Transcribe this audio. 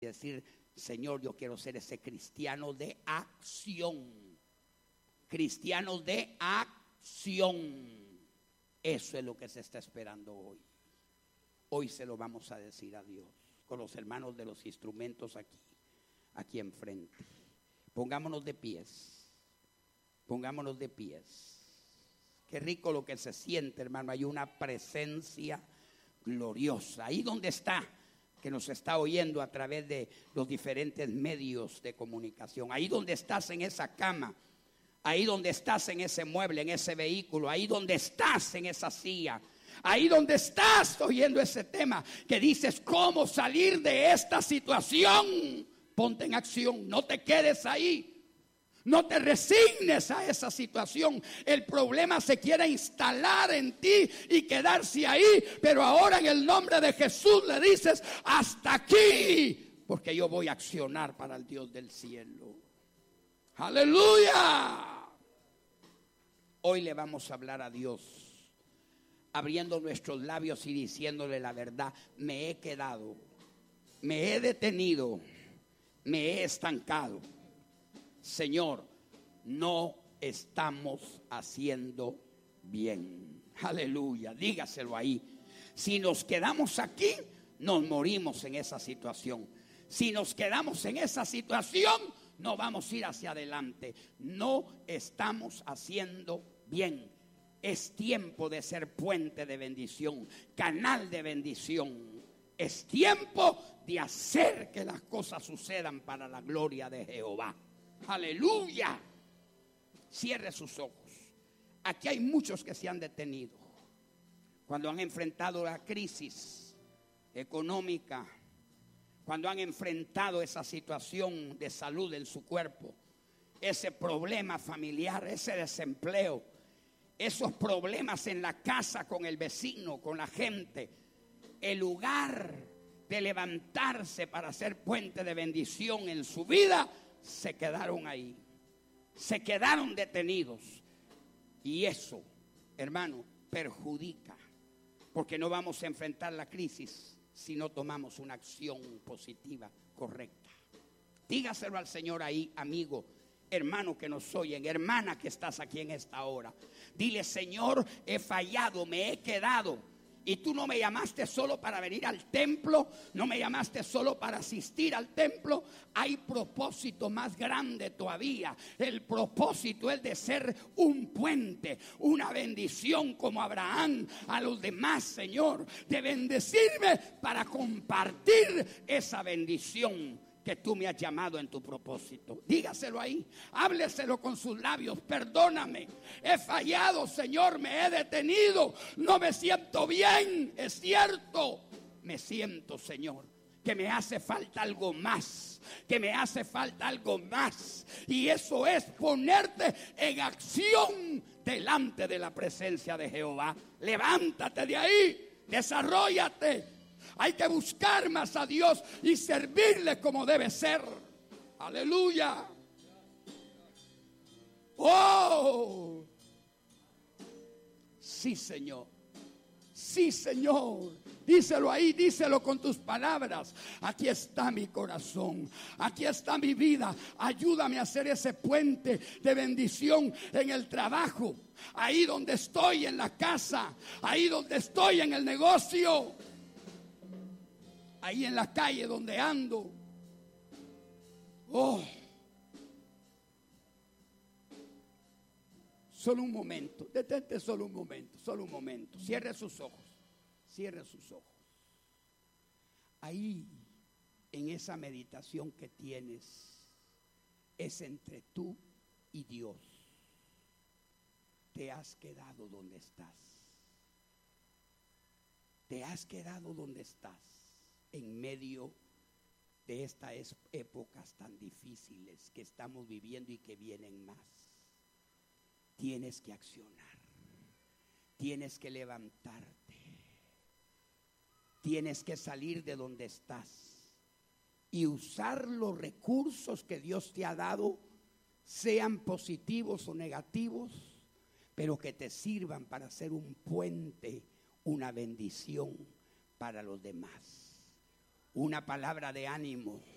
decir: Señor, yo quiero ser ese cristiano de acción. Cristianos de acción. Eso es lo que se está esperando hoy. Hoy se lo vamos a decir a Dios con los hermanos de los instrumentos aquí enfrente. Pongámonos de pies. Pongámonos de pies. Qué rico lo que se siente, hermano. Hay una presencia gloriosa. Ahí donde está, que nos está oyendo a través de los diferentes medios de comunicación. Ahí donde estás en esa cama. Ahí donde estás en ese mueble, en ese vehículo. Ahí donde estás en esa silla. Ahí donde estás oyendo ese tema que dices: ¿cómo salir de esta situación? Ponte en acción. No te quedes ahí. No te resignes a esa situación. El problema se quiere instalar en ti y quedarse ahí. Pero ahora en el nombre de Jesús le dices: hasta aquí, porque yo voy a accionar para el Dios del cielo. ¡Aleluya! Hoy le vamos a hablar a Dios, abriendo nuestros labios y diciéndole la verdad. Me he quedado, me he detenido, me he estancado. Señor, no estamos haciendo bien. Aleluya, dígaselo ahí. Si nos quedamos aquí, nos morimos en esa situación. Si nos quedamos en esa situación, no vamos a ir hacia adelante. No estamos haciendo bien. Es tiempo de ser puente de bendición, canal de bendición. Es tiempo de hacer que las cosas sucedan para la gloria de Jehová. Aleluya. Cierre sus ojos. Aquí hay muchos que se han detenido cuando han enfrentado la crisis económica, cuando han enfrentado esa situación de salud en su cuerpo, ese problema familiar, ese desempleo, esos problemas en la casa con el vecino, con la gente. El lugar de levantarse para ser puente de bendición en su vida, se quedaron ahí, se quedaron detenidos. Y eso, hermano, perjudica, porque no vamos a enfrentar la crisis si no tomamos una acción positiva, correcta. Dígaselo al Señor ahí, amigo, hermano que nos oyen, hermana que estás aquí en esta hora. Dile: Señor, he fallado, me he quedado. Y tú no me llamaste solo para venir al templo, no me llamaste solo para asistir al templo. Hay propósito más grande todavía. El propósito es de ser un puente, una bendición como Abraham a los demás, Señor. De bendecirme para compartir esa bendición que tú me has llamado en tu propósito. Dígaselo ahí, hábleselo con sus labios. Perdóname, he fallado, Señor, me he detenido, no me siento bien. Es cierto, me siento, Señor, que me hace falta algo más, que me hace falta algo más. Y eso es ponerte en acción delante de la presencia de Jehová. Levántate de ahí, desarróllate. Hay que buscar más a Dios y servirle como debe ser. Aleluya. Oh, sí, Señor. Sí, Señor. Díselo ahí, díselo con tus palabras. Aquí está mi corazón, aquí está mi vida. Ayúdame a hacer ese puente de bendición en el trabajo, ahí donde estoy, en la casa, ahí donde estoy, en el negocio, ahí en la calle donde ando. Oh, solo un momento, detente solo un momento, cierre sus ojos, cierre sus ojos. Ahí, en esa meditación que tienes, es entre tú y Dios. Te has quedado donde estás. Te has quedado donde estás. En medio de estas épocas tan difíciles que estamos viviendo y que vienen más. Tienes que accionar, tienes que levantarte, tienes que salir de donde estás y usar los recursos que Dios te ha dado, sean positivos o negativos, pero que te sirvan para ser un puente, una bendición para los demás. Una palabra de ánimo.